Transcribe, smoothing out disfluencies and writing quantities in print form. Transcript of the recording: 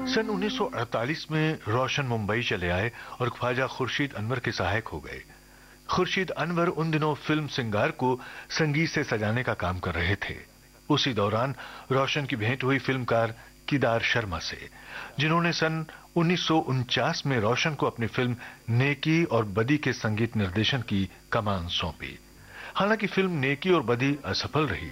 सन 1948 में रोशन मुंबई चले आए और ख्वाजा खुर्शीद अनवर के सहायक हो गए। खुर्शीद अनवर उन दिनों फिल्म सिंगार को संगीत से सजाने का काम कर रहे थे। उसी दौरान रोशन की भेंट हुई फिल्मकार किदार शर्मा से, जिन्होंने सन 1949 में रोशन को अपनी फिल्म नेकी और बदी के संगीत निर्देशन की कमान सौंपी। हालांकि फिल्म नेकी और बदी असफल रही,